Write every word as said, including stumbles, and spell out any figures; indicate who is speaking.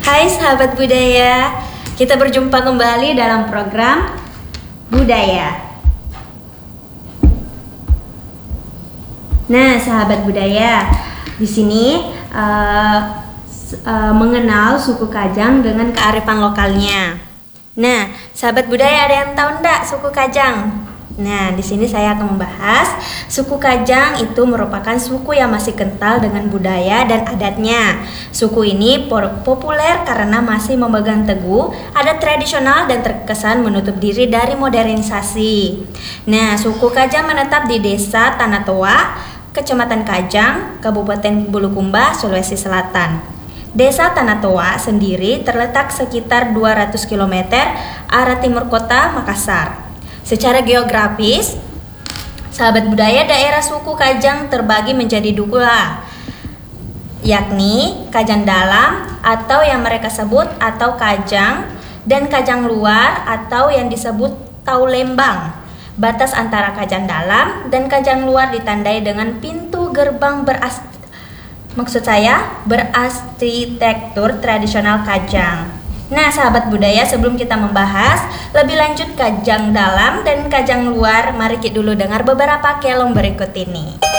Speaker 1: Hai sahabat budaya, kita berjumpa kembali dalam program Budaya. Nah, sahabat budaya, di sini uh, uh, mengenal suku Kajang dengan kearifan lokalnya. Nah, sahabat budaya, ada yang tahu enggak suku Kajang? Nah, di sini saya akan membahas suku Kajang itu merupakan suku yang masih kental dengan budaya dan adatnya. Suku ini populer karena masih memegang teguh adat tradisional dan terkesan menutup diri dari modernisasi. Nah, suku Kajang menetap di Desa Tanah Toa, Kecamatan Kajang, Kabupaten Bulukumba, Sulawesi Selatan. Desa Tanah Toa sendiri terletak sekitar dua ratus kilometer arah timur kota Makassar. Secara geografis, sahabat budaya, daerah suku Kajang terbagi menjadi dua, yakni Kajang Dalam atau yang mereka sebut atau Kajang, dan Kajang Luar atau yang disebut Taulembang. Batas antara Kajang Dalam dan Kajang Luar ditandai dengan pintu gerbang beras maksud saya berarsitektur tradisional Kajang. Nah, sahabat budaya, sebelum kita membahas lebih lanjut Kajang Dalam dan Kajang Luar, mari kita dulu dengar beberapa kelong berikut ini.